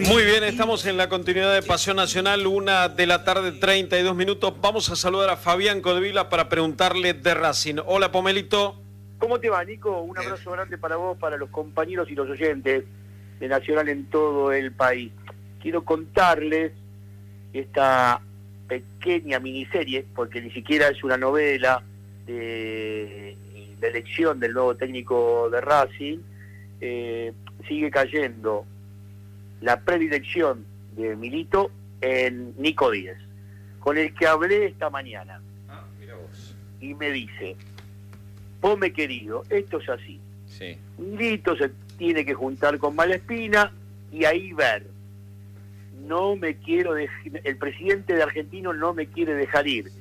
Muy bien, estamos en la continuidad de Pasión Nacional, 1:32 PM. Vamos a saludar a Fabián Codevila para preguntarle de Racing. Hola, Pomelito. ¿Cómo te va, Nico? Un abrazo grande para vos, para los compañeros y los oyentes de Nacional en todo el país. Quiero contarles esta pequeña miniserie, porque ni siquiera es una novela de la elección del nuevo técnico de Racing. Sigue cayendo la predilección de Milito en Nico Díez, con el que hablé esta mañana. Mira vos. Y me dice: Pome querido, esto es así. Sí. Milito se tiene que juntar con Malespina y ahí ver. No me quiero el presidente de Argentino no me quiere dejar ir.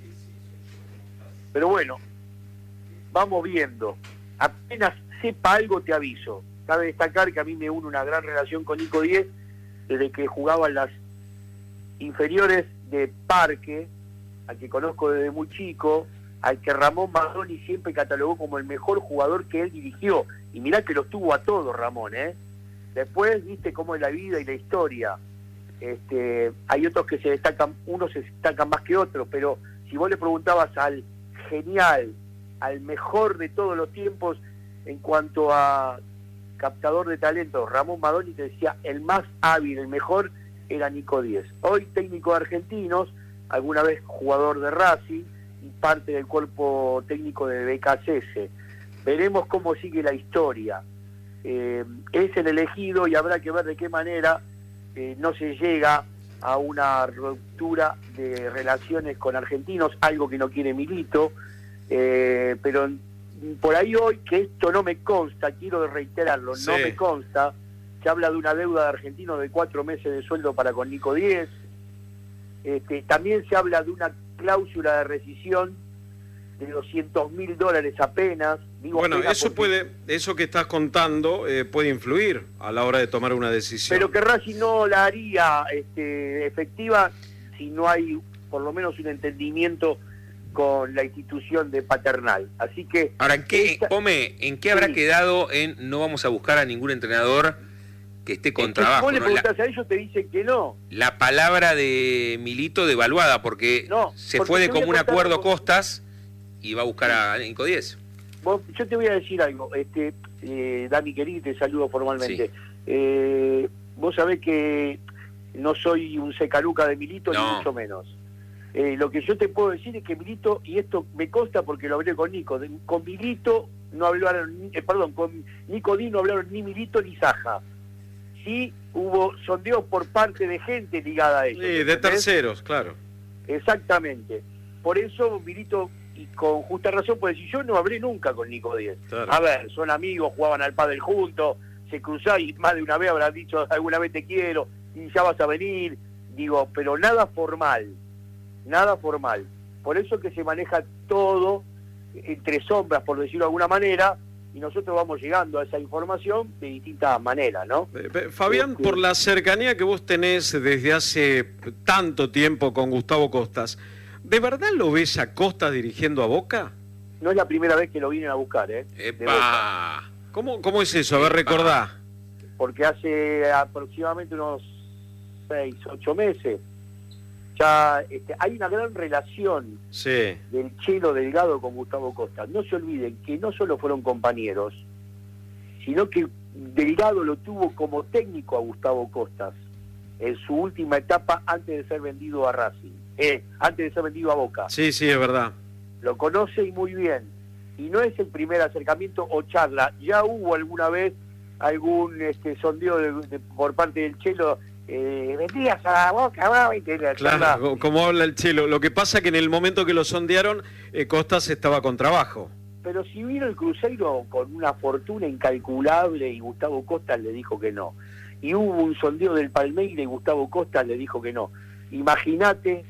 Pero bueno, vamos viendo. Apenas sepa algo te aviso. Cabe destacar que a mí me une una gran relación con Nico Díez desde que jugaba en las inferiores de Parque, al que conozco desde muy chico, al que Ramón Madoni siempre catalogó como el mejor jugador que él dirigió. Y mirá que los tuvo a todos, Ramón, ¿eh? Después, viste cómo es la vida y la historia. Hay otros que se destacan, unos se destacan más que otros, pero si vos le preguntabas al genial, al mejor de todos los tiempos en cuanto a captador de talento, Ramón Madoni, te decía el más hábil, el mejor era Nico Díez. Hoy técnico de Argentinos, alguna vez jugador de Racing y parte del cuerpo técnico de BKCS. Veremos cómo sigue la historia. Es el elegido y habrá que ver de qué manera no se llega a una ruptura de relaciones con argentinos, algo que no quiere Milito, pero por ahí hoy, que esto no me consta, quiero reiterarlo, sí, no me consta, se habla de una deuda de argentinos de 4 meses de sueldo para con Nico Díez. También se habla de una cláusula de rescisión de $200.000 apenas. Digo, bueno, apenas eso eso que estás contando puede influir a la hora de tomar una decisión. Pero que Racing no la haría efectiva si no hay por lo menos un entendimiento con la institución de Paternal. Así que... Ahora, ¿en qué habrá quedado en no vamos a buscar a ningún entrenador que esté con trabajo? Si vos le preguntás a ellos, te dicen que no. La palabra de Milito devaluada, porque se fue de común acuerdo Costas y va a buscar a Nico Díez. Yo te voy a decir algo, Dani querido, te saludo formalmente. Sí. Vos sabés que no soy un secaluca de Milito, no, ni mucho menos. Lo que yo te puedo decir es que Milito, y esto me consta porque lo hablé con Nico, con Milito no hablaron, con Nico Díez no hablaron ni Milito ni Saja. Sí hubo sondeos por parte de gente ligada a ellos. Sí, de terceros, claro. Exactamente. Por eso Milito, y con justa razón, puede decir, yo no hablé nunca con Nico Díez. Claro. A ver, son amigos, jugaban al pádel juntos, se cruzaban y más de una vez habrán dicho, alguna vez te quiero, y ya vas a venir. Digo, pero nada formal. Nada formal. Por eso que se maneja todo entre sombras, por decirlo de alguna manera, y nosotros vamos llegando a esa información de distintas maneras, ¿no? Fabián, por la cercanía que vos tenés desde hace tanto tiempo con Gustavo Costas, ¿de verdad lo ves a Costas dirigiendo a Boca? No es la primera vez que lo vienen a buscar, ¿eh? ¡Epa! ¿Cómo es eso? A ver, recordá. Porque hace aproximadamente unos 6, 8 meses ya hay una gran relación del Chelo Delgado con Gustavo Costas. No se olviden que no solo fueron compañeros, sino que Delgado lo tuvo como técnico a Gustavo Costas en su última etapa antes de ser vendido a Racing, antes de ser vendido a Boca. Sí, es verdad. Lo conoce y muy bien. Y no es el primer acercamiento o charla. Ya hubo alguna vez algún sondeo por parte del Chelo. Vendías a la Boca, claro, como habla el Chelo. Lo que pasa que en el momento que lo sondearon, Costas estaba con trabajo. Pero si vino el Cruzeiro con una fortuna incalculable y Gustavo Costas le dijo que no. Y hubo un sondeo del Palmeiras y Gustavo Costas le dijo que no. Imagínate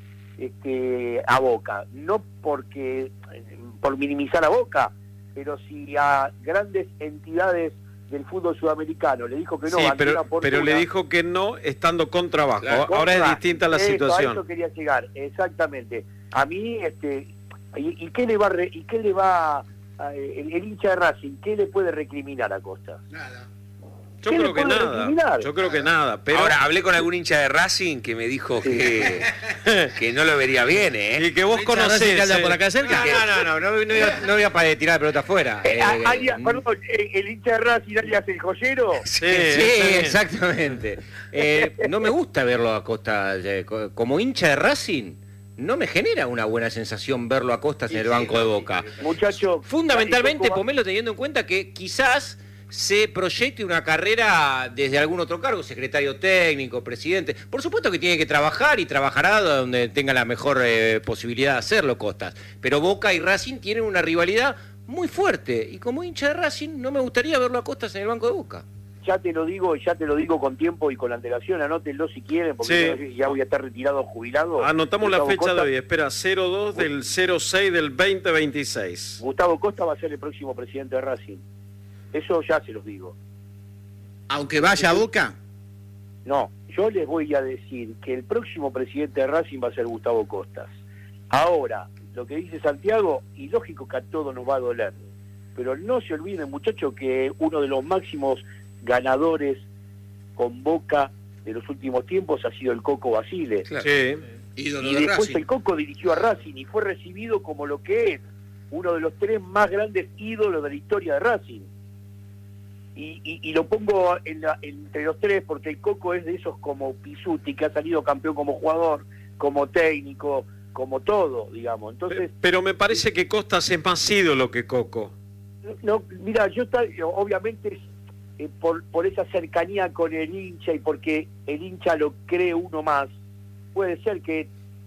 a Boca. No por minimizar a Boca, pero si a grandes entidades del fútbol sudamericano le dijo que no, sí, pero le dijo que no estando con trabajo. Claro, ahora es distinta la situación. A eso quería llegar, exactamente. A mí, ¿y qué le va el hincha de Racing, qué le puede recriminar a Costa? Nada. Yo creo que nada. Yo creo que nada. Pero... Ahora, hablé con algún hincha de Racing que me dijo que no lo vería bien, ¿eh? Y que vos conocés. Que anda por acá cerca. No voy a tirar la pelota afuera. Perdón, el hincha de Racing, alias el joyero. Sí, exactamente. No me gusta verlo a Costa. Como hincha de Racing, no me genera una buena sensación verlo a Costas en el banco de Boca. Muchacho. Fundamentalmente, Pomelo, teniendo en cuenta que quizás se proyecte una carrera desde algún otro cargo, secretario técnico, presidente. Por supuesto que tiene que trabajar y trabajará donde tenga la mejor posibilidad de hacerlo Costas. Pero Boca y Racing tienen una rivalidad muy fuerte. Y como hincha de Racing no me gustaría verlo a Costas en el banco de Boca. Ya te lo digo con tiempo y con antelación, anótenlo si quieren, porque ya voy a estar retirado, jubilado. Anotamos la fecha de hoy, espera, 02 del 06 del 2026. Gustavo Costa va a ser el próximo presidente de Racing. Eso ya se los digo. ¿Aunque vaya a Boca? No, yo les voy a decir que el próximo presidente de Racing va a ser Gustavo Costas. Ahora, lo que dice Santiago, y lógico que a todos nos va a doler, pero no se olviden, muchachos, que uno de los máximos ganadores con Boca de los últimos tiempos ha sido el Coco Basile. Claro. Sí. Y después el Coco dirigió a Racing y fue recibido como lo que es uno de los 3 más grandes ídolos de la historia de Racing. Y lo pongo entre los 3 porque el Coco es de esos como Pisuti, que ha salido campeón como jugador, como técnico, como todo, digamos. Entonces, pero me parece que Costas es más ídolo que Coco. No, mira, obviamente por esa cercanía con el hincha y porque el hincha lo cree uno más, puede ser que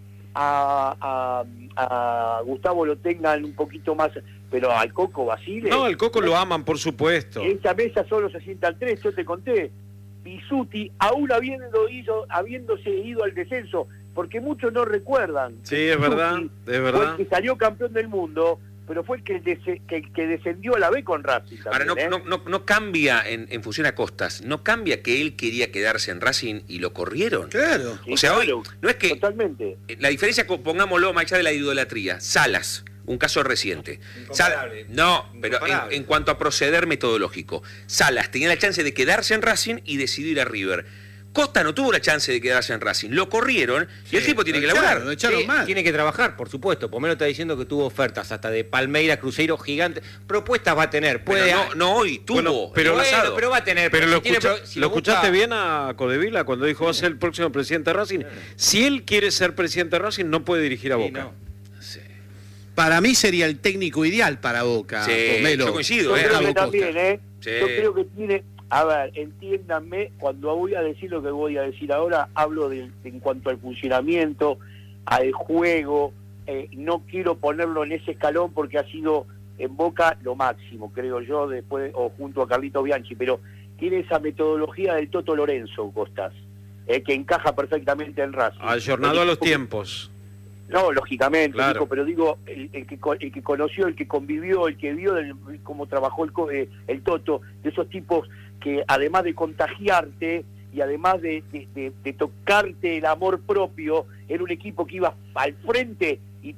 a Gustavo lo tengan un poquito más, pero al Coco Basile... No, al Coco lo aman, por supuesto. En esa mesa solo se sientan 3, yo te conté. Pisuti, aún habiéndose ido al descenso, porque muchos no recuerdan. Sí, es verdad, es verdad. Fue el que salió campeón del mundo, pero fue el que descendió a la B con Racing también. Ahora, no cambia en función a Costas, no cambia que él quería quedarse en Racing y lo corrieron. Claro. O sea, claro, hoy, no es que... Totalmente. La diferencia, pongámoslo más allá de la idolatría, Salas, un caso reciente. Pero en cuanto a proceder metodológico, Salas tenía la chance de quedarse en Racing y decidir a River. Costa no tuvo la chance de quedarse en Racing, lo corrieron y el tipo tiene que laburar. Lo echaron mal. Tiene que trabajar, por supuesto. Pomelo está diciendo que tuvo ofertas hasta de Palmeiras, Cruzeiro, Gigante. Propuestas va a tener. Puede, no hoy, tuvo. Pero va a tener. Pero lo escuchaste bien a Codevila cuando dijo va a ser el próximo presidente de Racing. Si él quiere ser presidente de Racing, no puede dirigir a Boca. Sí. Para mí sería el técnico ideal para Boca. Pomelo. Yo coincido. Yo creo que también, Sí. Yo creo que tiene... A ver, entiéndanme, cuando voy a decir lo que voy a decir ahora, hablo en cuanto al funcionamiento, al juego, no quiero ponerlo en ese escalón porque ha sido en Boca lo máximo, creo yo, después o junto a Carlito Bianchi, pero tiene esa metodología del Toto Lorenzo, Costas, que encaja perfectamente en Racing. Ayornado a los tiempos. No, lógicamente, claro. Pero digo, el que conoció, el que convivió, el que vio cómo trabajó el Toto, de esos tipos que además de contagiarte y además de tocarte el amor propio, era un equipo que iba al frente y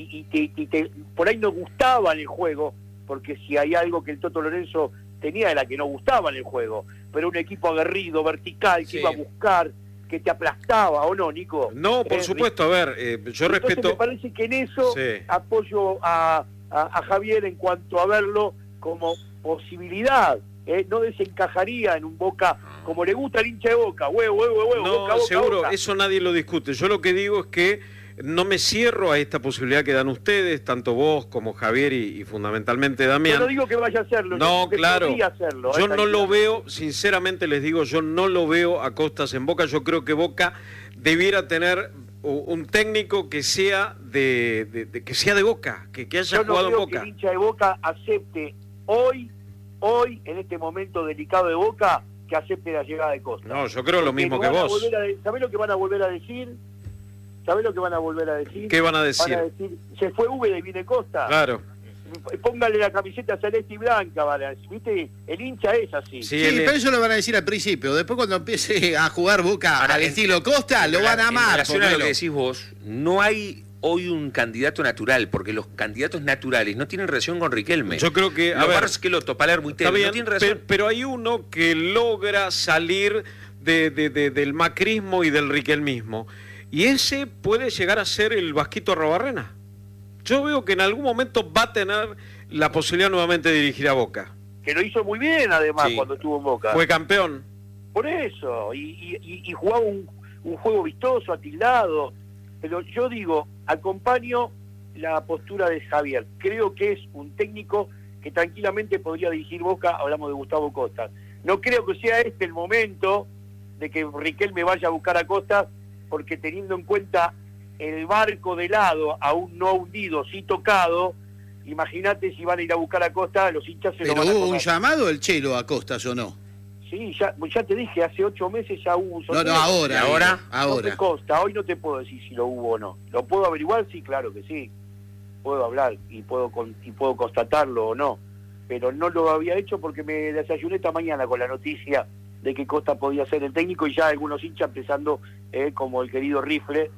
por ahí no gustaba en el juego, porque si hay algo que el Toto Lorenzo tenía era que no gustaba en el juego, pero un equipo aguerrido, vertical, que iba a buscar, que te aplastaba, ¿o no, Nico? No, por supuesto, a ver, yo respeto... Me parece que en eso apoyo a Javier en cuanto a verlo como posibilidad. No desencajaría en un Boca como le gusta al hincha de Boca, huevo, no, Boca, seguro, Boca. Eso nadie lo discute. Yo lo que digo es que no me cierro a esta posibilidad que dan ustedes, tanto vos como Javier y fundamentalmente Damián. Yo no digo que vaya a hacerlo, no, claro. Hacerlo, yo no lo veo, sinceramente les digo, yo no lo veo a Costas en Boca. Yo creo que Boca debiera tener un técnico que sea que sea de Boca, que haya jugado en Boca. Que el hincha de Boca acepte hoy, en este momento delicado de Boca, que acepte la llegada de Costa. No, yo creo lo mismo que vos. ¿Sabés lo que van a volver a decir? ¿Sabés lo que van a volver a decir? ¿Qué van a decir? Van a decir, se fue Úbeda y viene Costa. Claro. Póngale la camiseta celeste y blanca, ¿viste? El hincha es así. Sí, pero eso lo van a decir al principio. Después cuando empiece a jugar Boca al estilo Costa, lo van a amar. En relación a lo que decís vos, no hay hoy un candidato natural, porque los candidatos naturales no tienen relación con Riquelme. Yo creo que, Schelotto, Palermo y Tevez no tienen relación. Pero hay uno que logra salir del macrismo y del riquelmismo, y ese puede llegar a ser el Vasquito Arrobarrena. Yo veo que en algún momento va a tener la posibilidad nuevamente de dirigir a Boca. Que lo hizo muy bien, además, Sí. cuando estuvo en Boca. Fue campeón. Por eso, y jugaba un juego vistoso, atildado. Pero yo digo, acompaño la postura de Javier. Creo que es un técnico que tranquilamente podría dirigir Boca, hablamos de Gustavo Costa. No creo que sea este el momento de que Riquelme vaya a buscar a Costa, porque teniendo en cuenta el barco de lado, aún no hundido, sí tocado, imagínate si van a ir a buscar a Costa, los hinchas se lo Pero van a hubo un comer. llamado el Chelo a Costas, ¿o no? Sí, ya te dije, hace 8 meses ya hubo un No, sorteo. ahora. No te consta, hoy no te puedo decir si lo hubo o no. ¿Lo puedo averiguar? Sí, claro que sí. Puedo hablar y puedo constatarlo o no. Pero no lo había hecho porque me desayuné esta mañana con la noticia de que Costa podía ser el técnico, y ya algunos hinchas empezando, como el querido Rifle,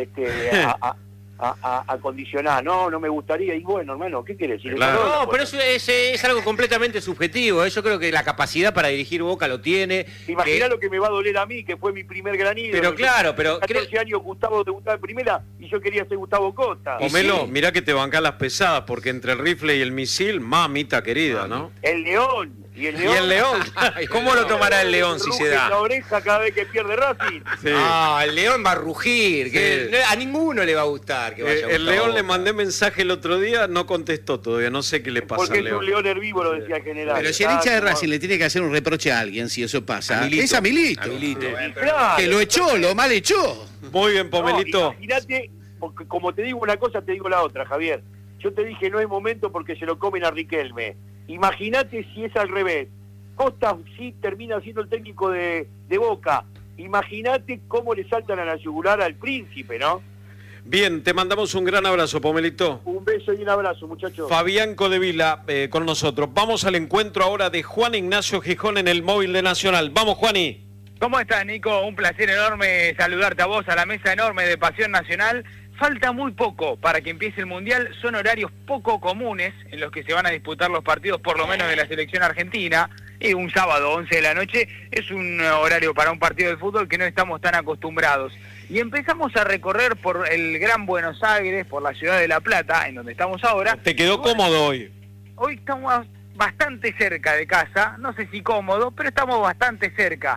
a condicionar. No me gustaría. Y bueno, hermano, ¿qué querés? Si le Claro. ganó, No, pero eso es algo completamente subjetivo. Yo creo que la capacidad para dirigir Boca lo tiene. Imaginá lo que me va a doler a mí, que fue mi primer gran ídolo. Pero claro, pero 14 años Gustavo debutaba en primera y yo quería ser Gustavo Costa. Pomelo, sí. mirá que te bancás las pesadas, porque entre el rifle y el misil, mamita querida, ¿no? El León. Y el Y el León. ¿Cómo lo tomará el León si se Ruge en la da? oreja cada vez que pierde Racing. Sí. Ah, el León va a rugir. Que Sí. a ninguno le va a gustar que vaya El Gustavo León le Boca. mandé mensaje el otro día, no contestó todavía, no sé qué le pasa Porque al es un León. león herbívoro, decía el general. Pero si el hincha de Racing le tiene que hacer un reproche a alguien, si eso pasa, A Milito. es a Milito. A Milito. Claro. Que lo echó, lo mal echó. Muy bien, No, Pomelito. imagínate, porque como te digo una cosa, te digo la otra, Javier. Yo te dije no es momento porque se lo comen a Riquelme. Imagínate si es al revés. Costa sí termina siendo el técnico de Boca. Imagínate cómo le saltan a la yugular al príncipe, ¿no? Bien, te mandamos un gran abrazo, Pomelito. Un beso y un abrazo, muchachos. Fabián Codevila con nosotros. Vamos al encuentro ahora de Juan Ignacio Gijón en el móvil de Nacional. Vamos, Juani. ¿Cómo estás, Nico? Un placer enorme saludarte a vos, a la mesa enorme de Pasión Nacional. Falta muy poco para que empiece el Mundial. Son horarios poco comunes en los que se van a disputar los partidos, por lo menos de la selección argentina. Y un sábado, 11 de la noche, es un horario para un partido de fútbol que no estamos tan acostumbrados. Y empezamos a recorrer por el Gran Buenos Aires, por la ciudad de La Plata, en donde estamos ahora. Te quedó cómodo hoy. Hoy estamos bastante cerca de casa, no sé si cómodo, pero estamos bastante cerca.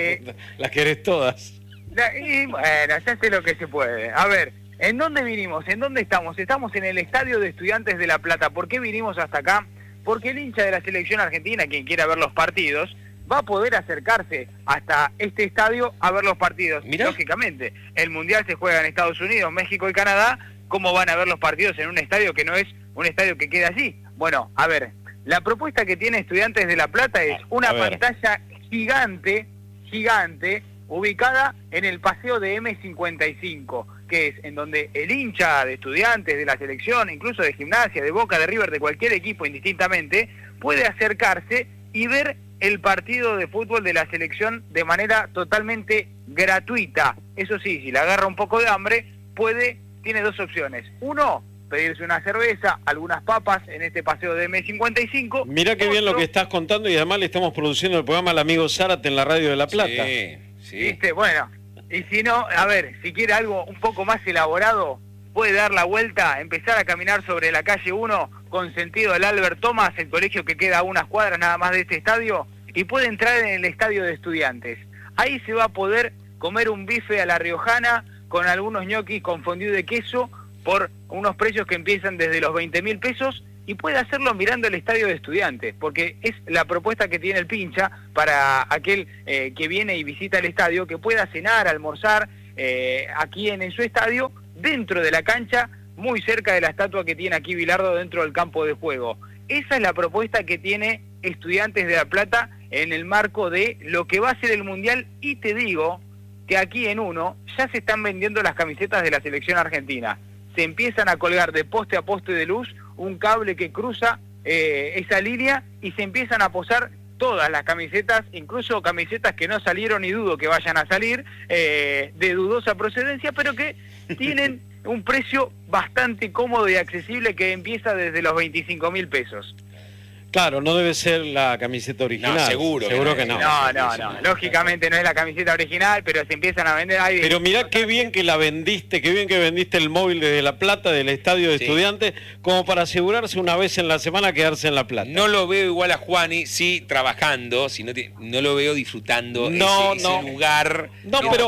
Las querés todas. Y bueno, se hace lo que se puede. A ver, ¿en dónde vinimos? ¿En dónde estamos? Estamos en el Estadio de Estudiantes de La Plata. ¿Por qué vinimos hasta acá? Porque el hincha de la selección argentina, quien quiera ver los partidos, va a poder acercarse hasta este estadio a ver los partidos. Mirá. Lógicamente, el Mundial se juega en Estados Unidos, México y Canadá. ¿Cómo van a ver los partidos en un estadio que no es un estadio que queda allí? Bueno, a ver, la propuesta que tiene Estudiantes de La Plata es una A ver. pantalla gigante, ubicada en el paseo de M55, que es en donde el hincha de Estudiantes, de la selección, incluso de Gimnasia, de Boca, de River, de cualquier equipo indistintamente, puede acercarse y ver el partido de fútbol de la selección de manera totalmente gratuita. Eso sí, si le agarra un poco de hambre, tiene dos opciones. Uno, pedirse una cerveza, algunas papas en este paseo de M55. Mirá qué bien lo que estás contando, y además le estamos produciendo el programa al amigo Zárate en la radio de La Plata. Sí. ¿Viste? Bueno, y si no, a ver, si quiere algo un poco más elaborado, puede dar la vuelta, empezar a caminar sobre la calle 1 con sentido del Albert Thomas, el colegio que queda a unas cuadras nada más de este estadio, y puede entrar en el estadio de Estudiantes. Ahí se va a poder comer un bife a la riojana con algunos ñoquis con fondue de queso por unos precios que empiezan desde los 20.000 pesos, y puede hacerlo mirando el estadio de Estudiantes, porque es la propuesta que tiene el pincha para aquel que viene y visita el estadio, que pueda cenar, almorzar aquí en su estadio, dentro de la cancha, muy cerca de la estatua que tiene aquí Bilardo dentro del campo de juego. Esa es la propuesta que tiene Estudiantes de La Plata en el marco de lo que va a ser el Mundial, y te digo que aquí en uno ya se están vendiendo las camisetas de la selección argentina. Se empiezan a colgar de poste a poste de luz un cable que cruza esa línea, y se empiezan a posar todas las camisetas, incluso camisetas que no salieron y dudo que vayan a salir, de dudosa procedencia, pero que tienen un precio bastante cómodo y accesible que empieza desde los 25.000 pesos. Claro, no debe ser la camiseta original. No, seguro que no. No, lógicamente no es la camiseta original, pero se empiezan a vender ahí. Pero mirá qué bien que la vendiste, qué bien que vendiste el móvil desde La Plata, del estadio de Estudiantes, como para asegurarse una vez en la semana quedarse en La Plata. No lo veo igual a Juani, sí, trabajando, si no lo veo disfrutando ese lugar. No, pero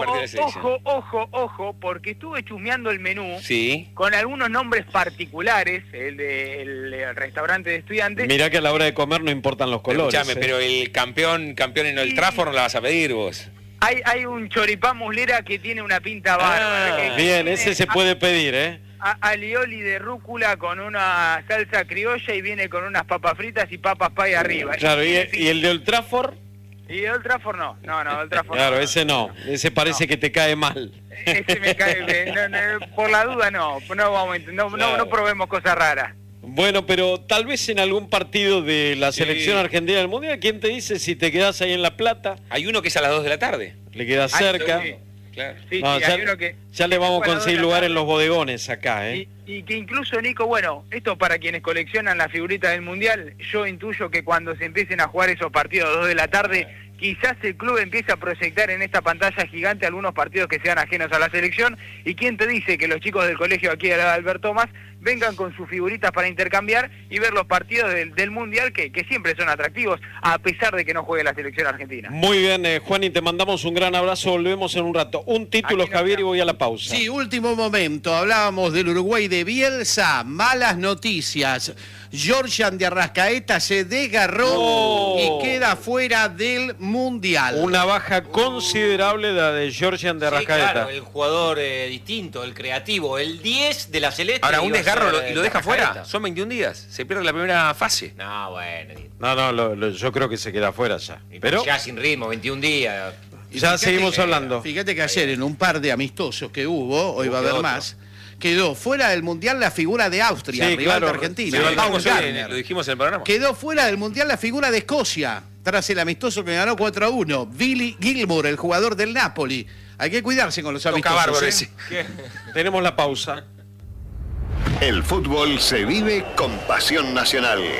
ojo, porque estuve chusmeando el menú sí, con algunos nombres particulares, el del restaurante de Estudiantes. Mirá que a la hora de comer no importan los colores. Escuchame, pero el campeón en el Trafford no la vas a pedir vos. Hay un choripán muslera que tiene una pinta bárbara. Bien, ese se puede pedir, ¿eh? Alioli de rúcula con una salsa criolla y viene con unas papas fritas y papas pay arriba. Claro, ¿y el de Old Trafford? Y el Old Trafford no, Old Trafford claro, no. Ese no, ese parece que te cae mal. Ese me cae bien, por la duda no probemos cosas raras. Bueno, pero tal vez en algún partido de la selección argentina del Mundial, ¿quién te dice si te quedás ahí en La Plata? Hay uno que es a las 2 de la tarde. Le quedás cerca. Sí, claro. Hay uno que... Ya le vamos a conseguir lugar en los bodegones acá, ¿eh? Y que incluso, Nico, bueno, esto para quienes coleccionan las figuritas del Mundial, yo intuyo que cuando se empiecen a jugar esos partidos a 2 de la tarde, quizás el club empiece a proyectar en esta pantalla gigante algunos partidos que sean ajenos a la selección. ¿Y quién te dice que los chicos del colegio aquí de Alberto Tomás vengan con sus figuritas para intercambiar y ver los partidos del Mundial que siempre son atractivos, a pesar de que no juegue la selección argentina? Muy bien, Juan, y te mandamos un gran abrazo. Volvemos en un rato. Un título, Javier, y voy a la pausa. Sí, último momento. Hablábamos del Uruguay de Bielsa. Malas noticias. Georgian de Arrascaeta se desgarró y queda fuera del Mundial. Una baja considerable la de Georgian de Arrascaeta. Sí, claro, el jugador distinto, el creativo, el 10 de la Celeste. Ahora, un desgarro y lo deja Arrascaeta. fuera. Son 21 días. Se pierde la primera fase. No, bueno. Yo creo que se queda fuera ya. Pero ya sin ritmo, 21 días. Ya seguimos hablando. Fíjate que ayer en un par de amistosos que hubo, hoy va a haber más, quedó fuera del Mundial la figura de Austria, rival de Argentina. Lo dijimos en el programa. Quedó fuera del Mundial la figura de Escocia, tras el amistoso que ganó 4-1. Billy Gilmour, el jugador del Napoli. Hay que cuidarse con los amistosos. Tenemos la pausa. El fútbol se vive con pasión nacional.